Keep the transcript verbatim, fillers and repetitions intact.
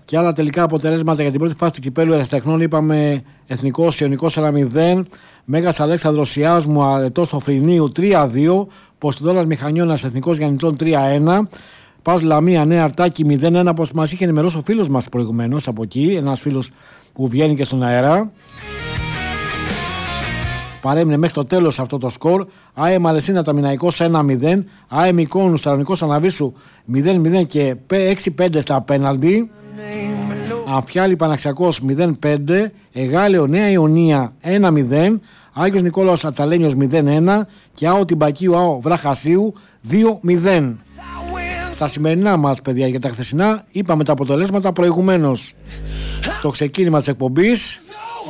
Και άλλα τελικά αποτελέσματα για την πρώτη φάση του κυπέλου Ερασιτεχνών. Είπαμε Εθνικός Ιωνικός ένα μηδέν, Μέγας Αλέξανδρος Ιάσμου Αρετός Σοφρινίου τρία δύο, Ποστιδόλας Μηχανιώνας Εθνικός Γιαννητσών τρία ένα, Πας Λαμία Νέα Αρτάκη μηδέν ένα, όπως μας είχε ενημερώσει ο φίλος μας προηγουμένως από εκεί, ένας φίλος που βγαίνει και στον αέρα. Παρέμεινε μέχρι το τέλος αυτό το σκορ. ΑΕ Μαλαισίνα Ταμιναϊκός ένα μηδέν, ΑΕ Μικόνου Σαρονικός Αναβίσου μηδέν μηδέν και έξι πέντε στα πέναλτι. Αμφιάλη Παναξιακός μηδέν πέντε, Εγάλεο Νέα Ιωνία ένα μηδέν, Άγιος Νικόλαος Ατσαλένιος μηδέν ένα και ΑΟ Τυμπακίου ΑΟ Βραχασίου δύο μηδέν. Στα σημερινά μας, παιδιά, για τα χθεσινά είπαμε τα αποτελέσματα προηγουμένως στο ξεκίνημα της εκπομπής.